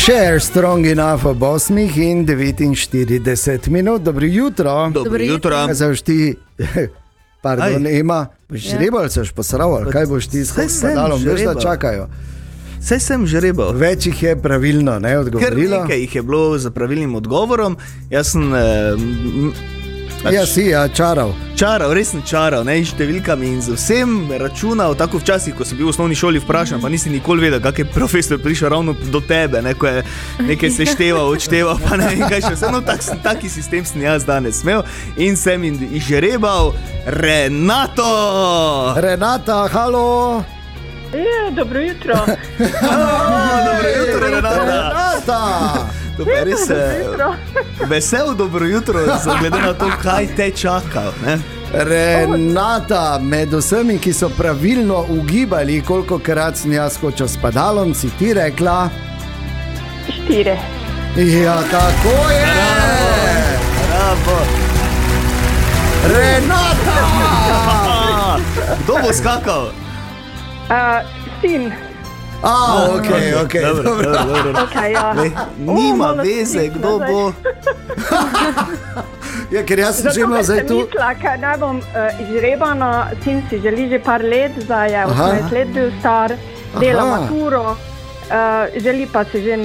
Cher, Strong Enough ob 8:49 minut. Dobro jutro. Dobro jutro. Kaj boš ti, pardon, Ema, boš žrebal, se boš posraval, kaj boš ti s Spadalom, veš, da čakajo. Saj sem žrebal. Več jih je pravilno, ne, odgovorilo. Ker nekaj jih je bilo za pravilnim odgovorom. Jaz sem... čaral. Čaral, res sem čaral, ne, številkami in z vsem računal, tako včasih, ko sem bil v osnovni šoli vprašan, pa nisi nikoli vedel, kak je profesor prišel ravno do tebe, ne, ko je nekaj sešteval, odšteval, pa ne vem kaj še vse, no, taki sistem sem jaz danes imel in sem izžrebal Renato! Renata, halo! Dobro jutro. Dobro jutro, Renata! To je res vesel dobro jutro, glede na to, kaj te čaka. Ne? Renata, med vsemi, ki so pravilno ugibali, kolikokrat sem jaz skočil s padalom, si ti rekla? 4. Ja, tako je! Bravo! Renata! Kdo bo skakal? Sin. Okay, dobro. Okay, ja. Nima veze, kdo bo. Ja, ker jaz sem že imel zdaj tu. Zato, ker sem mislila, kaj naj bom izžrebana, sin si želi že par let, zdaj je 18 let bil star, dela maturo, želi pa si že